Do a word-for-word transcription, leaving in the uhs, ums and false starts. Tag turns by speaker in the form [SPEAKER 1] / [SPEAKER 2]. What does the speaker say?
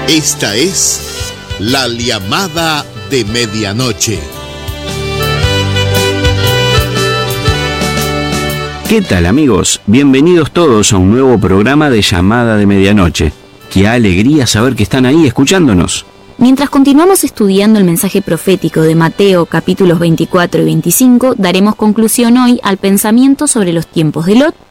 [SPEAKER 1] Esta es la llamada de medianoche.
[SPEAKER 2] ¿Qué tal, amigos? Bienvenidos todos a un nuevo programa de Llamada de Medianoche. Qué alegría saber que están ahí escuchándonos.
[SPEAKER 3] Mientras continuamos estudiando el mensaje profético de Mateo capítulos veinticuatro y veinticinco, daremos conclusión hoy al pensamiento sobre los tiempos de Lot